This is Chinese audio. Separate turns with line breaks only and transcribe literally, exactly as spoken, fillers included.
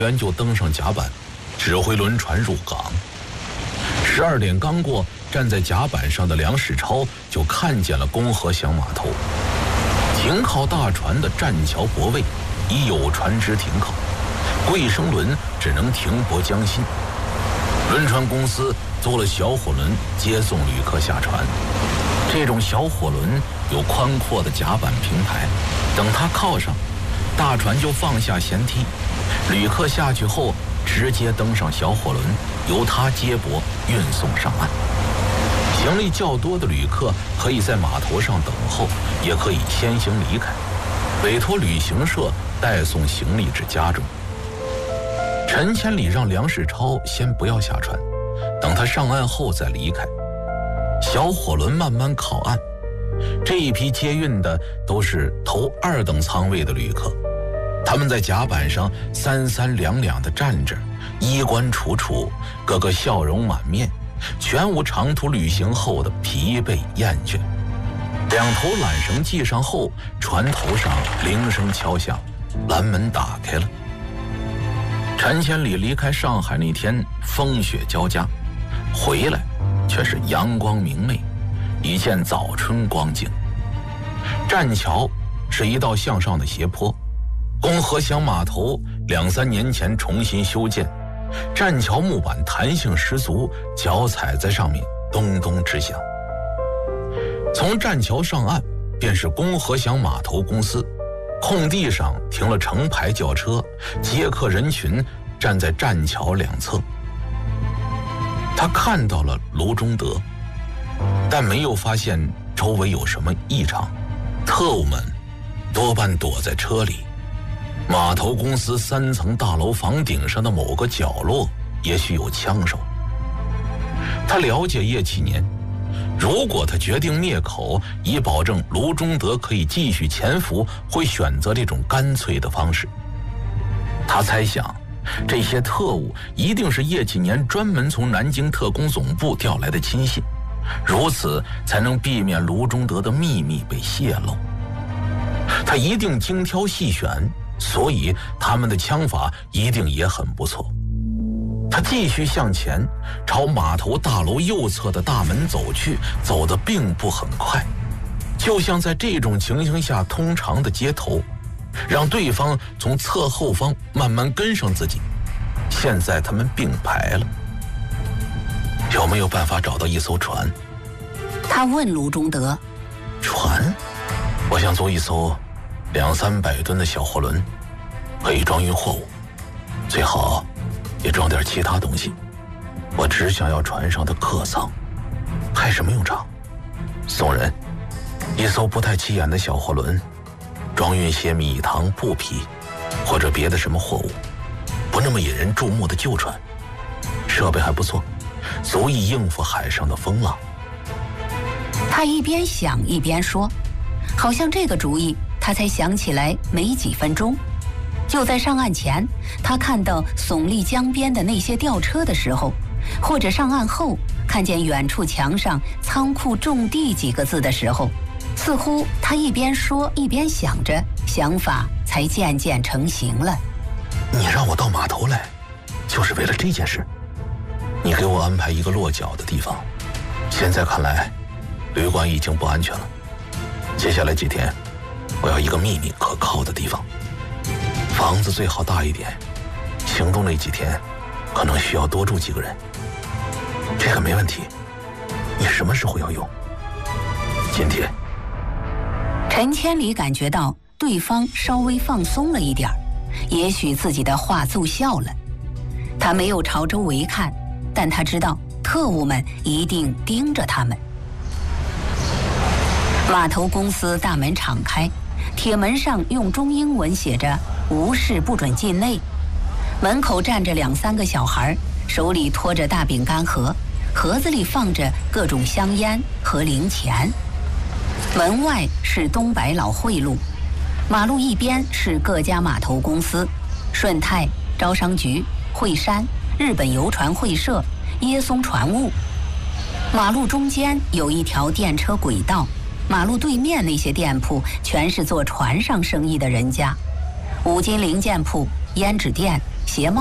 员就登上甲板，指挥轮船入港。十二点刚过，站在甲板上的梁世超就看见了公河乡码头。停靠大船的栈桥泊位已有船只停靠，贵生轮只能停泊江心。轮船公司租了小火轮接送旅客下船。这种小火轮有宽阔的甲板平台，等它靠上，大船就放下舷梯，旅客下去后直接登上小火轮，由它接驳运送上岸。行李较多的旅客可以在码头上等候，也可以先行离开，委托旅行社代送行李至家中。陈千里让梁世超先不要下船，等他上岸后再离开。小火轮慢慢靠岸，这一批接运的都是头二等舱位的旅客，他们在甲板上三三两两地站着，衣冠楚楚，个个笑容满面，全无长途旅行后的疲惫厌倦。两头缆绳系上后，船头上铃声敲响，栏门打开了。陈千里离开上海那天风雪交加，回来却是阳光明媚，一见早春光景。栈桥是一道向上的斜坡，公河乡码头两三年前重新修建，栈桥木板弹性十足，脚踩在上面咚咚直响。从栈桥上岸便是公河乡码头公司，空地上停了成排轿车，接客人群站在栈桥两侧。他看到了卢中德，但没有发现周围有什么异常，特务们多半躲在车里。码头公司三层大楼房顶上的某个角落也许有枪手。他了解叶启年，如果他决定灭口，以保证卢中德可以继续潜伏，会选择这种干脆的方式。他猜想这些特务一定是叶启年专门从南京特工总部调来的亲信，如此才能避免卢中德的秘密被泄露。他一定精挑细选，所以他们的枪法一定也很不错。他继续向前，朝码头大楼右侧的大门走去，走得并不很快，就像在这种情形下通常的街头，让对方从侧后方慢慢跟上自己。现在他们并排了，有没有办法找到一艘船？
他问卢中德。
船？我想租一艘两三百吨的小货轮，可以装运货物，最好也装点其他东西。我只想要船上的客舱，还什么用场？送人一艘不太起眼的小货轮，装运些米糖布匹或者别的什么货物，不那么引人注目的旧船，设备还不错，足以应付海上的风浪。
他一边想一边说，好像这个主意他才想起来没几分钟。就在上岸前，他看到耸立江边的那些吊车的时候，或者上岸后看见远处墙上仓库种地几个字的时候，似乎他一边说一边想着，想法才渐渐成型了。
你让我到码头来，就是为了这件事？你给我安排一个落脚的地方。现在看来，旅馆已经不安全了。接下来几天，我要一个秘密可靠的地方。房子最好大一点，行动那几天可能需要多住几个人。这个没问题。你什么时候要用？今天。
陈千里感觉到对方稍微放松了一点，也许自己的话奏效了。他没有朝周围看，但他知道特务们一定盯着他们。码头公司大门敞开，铁门上用中英文写着无事不准进内。门口站着两三个小孩，手里拖着大饼干盒，盒子里放着各种香烟和零钱。门外是东百老汇路，马路一边是各家码头公司，顺泰、招商局、惠山、日本邮船会社、耶松船务。马路中间有一条电车轨道，马路对面那些店铺全是做船上生意的人家，五金零件铺、胭脂店、 鞋帽。